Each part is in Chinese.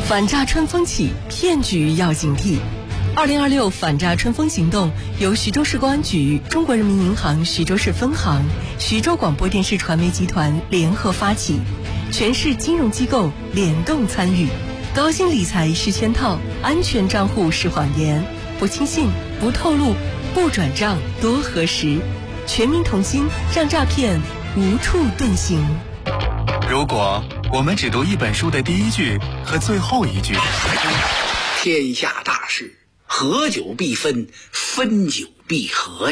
反诈春风起，骗局要警惕。2026反诈春风行动由徐州市公安局、中国人民银行徐州市分行、徐州广播电视传媒集团联合发起，全市金融机构联动参与。高薪理财是圈套，安全账户是谎言，不轻信，不透露，不转账，多核实。全民同心，让诈骗无处遁形。 如果我们只读一本书的第一句和最后一句， 天下大事，合久必分，分久必合呀。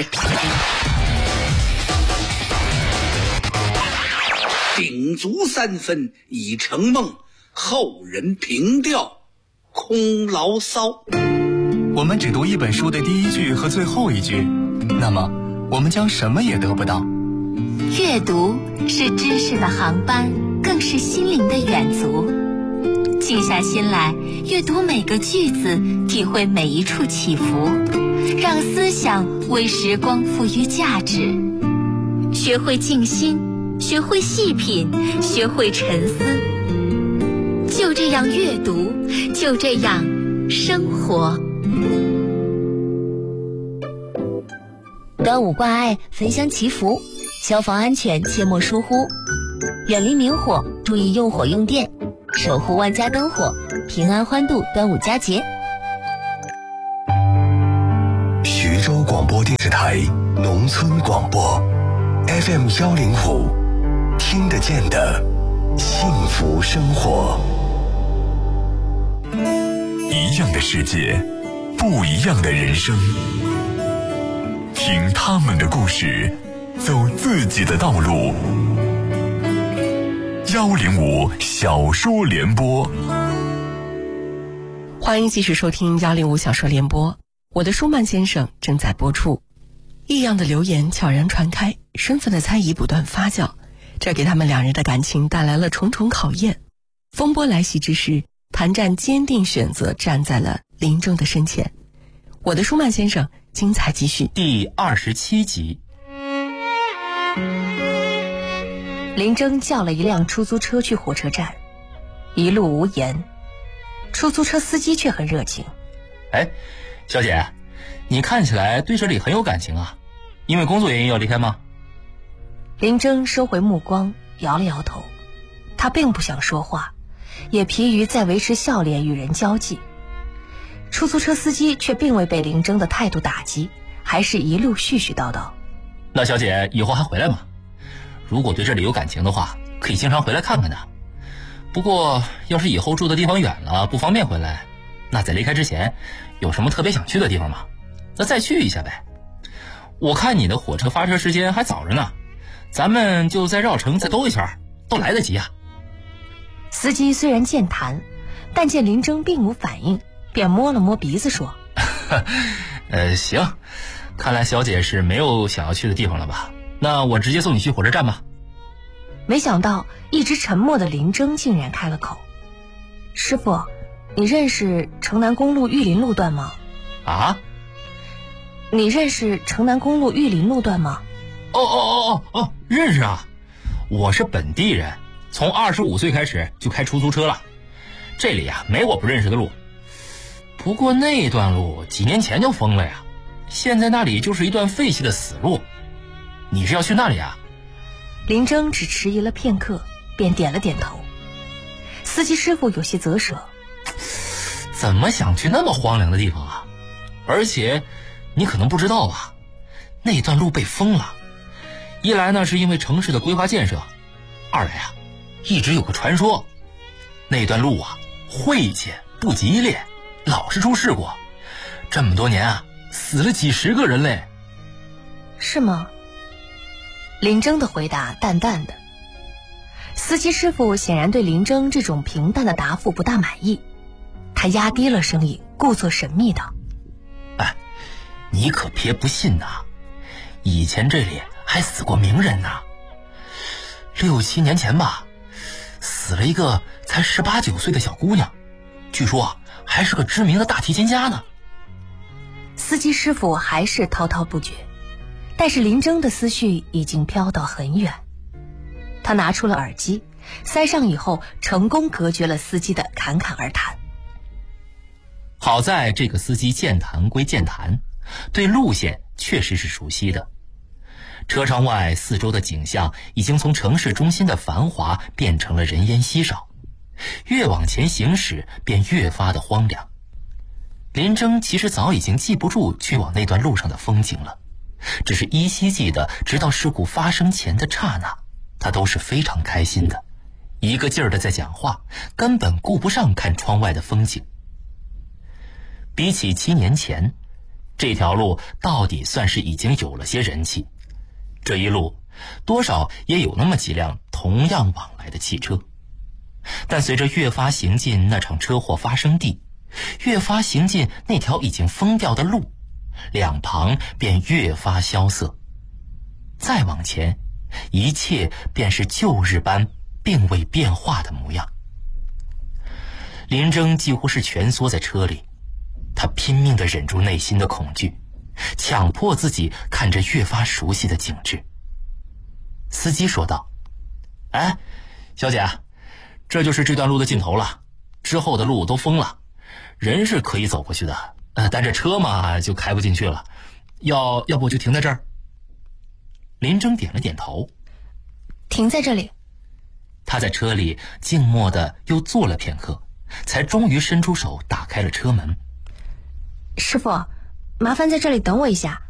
鼎足三分已成梦，后人凭吊空牢骚。 我们只读一本书的第一句和最后一句，那么我们将什么也得不到。 阅读是知识的航班，更是心灵的远足。静下心来，阅读每个句子，体会每一处起伏，让思想为时光赋予价值。学会静心，学会细品，学会沉思。就这样阅读，就这样生活。 端午挂碍，焚香祈福，消防安全切莫疏忽，远离明火，注意用火用电，守护万家灯火，平安欢度端午佳节。 徐州广播电视台农村广播 FM105，听得见的幸福生活。 一样的世界，不一样的人生，听他们的故事，走自己的道路。105小说联播， 欢迎继续收听105小说联播。我的舒曼先生正在播出。异样的流言悄然传开，身份的猜疑不断发酵，这给他们两人的感情带来了重重考验。风波来袭之时，谭战坚定选择站在了林峥的身前。我的舒曼先生精彩继续。 第27集。 林峥叫了一辆出租车去火车站，一路无言。出租车司机却很热情。 哎，小姐，你看起来对这里很有感情啊，因为工作原因要离开吗？ 林峥收回目光，摇了摇头。他并不想说话，也疲于在维持笑脸与人交际。出租车司机却并未被林峥的态度打击，还是一路絮絮叨叨。 那小姐以后还回来吗？如果对这里有感情的话，可以经常回来看看的。不过要是以后住的地方远了，不方便回来，那在离开之前有什么特别想去的地方吗？那再去一下呗。我看你的火车发车时间还早着呢，咱们就再绕城再兜一圈，都来得及啊。 司机虽然健谈，但见林峥并无反应，便摸了摸鼻子说行，看来小姐是没有想要去的地方了吧，那我直接送你去火车站吧。 没想到一直沉默的林峥竟然开了口。师傅，你认识城南公路玉林路段吗？ 啊？ 你认识城南公路玉林路段吗？ 哦，认识啊，我是本地人，从25岁开始就开出租车了，这里啊没我不认识的路。不过那段路几年前就封了呀，现在那里就是一段废弃的死路。你是要去那里啊？ 林峥只迟疑了片刻，便点了点头。司机师傅有些啧舌， 怎么想去那么荒凉的地方啊？而且你可能不知道啊，那段路被封了。一来呢是因为城市的规划建设，二来啊一直有个传说，那段路啊晦气不吉利，老是出事故，这么多年啊死了几十个人类。 是吗？林峥的回答淡淡的。司机师傅显然对林峥这种平淡的答复不大满意，他压低了声音，故作神秘道： 哎，你可别不信呐，以前这里还死过名人呢。6、7年前吧，死了一个才18、19岁的小姑娘，据说还是个知名的大提琴家呢。 司机师傅还是滔滔不绝，但是林峥的思绪已经飘到很远。他拿出了耳机，塞上以后成功隔绝了司机的侃侃而谈。 好在这个司机健谈归健谈，对路线确实是熟悉的。车窗外四周的景象已经从城市中心的繁华变成了人烟稀少，越往前行驶便越发的荒凉。林征其实早已经记不住去往那段路上的风景了，只是依稀记得直到事故发生前的刹那，他都是非常开心的，一个劲儿的在讲话，根本顾不上看窗外的风景。比起7年前，这条路到底算是已经有了些人气，这一路多少也有那么几辆同样往来的汽车。但随着越发行进那场车祸发生地，越发行进那条已经封掉的路，两旁便越发萧瑟。再往前，一切便是旧日般并未变化的模样。林征几乎是蜷缩在车里，他拼命地忍住内心的恐惧，强迫自己看着越发熟悉的景致。司机说道：“哎，小姐，这就是这段路的尽头了，之后的路都封了，人是可以走过去的，但这车嘛就开不进去了，要不就停在这儿。”林征点了点头， 停在这里。 他在车里静默地又坐了片刻，才终于伸出手打开了车门。 师傅，麻烦在这里等我一下，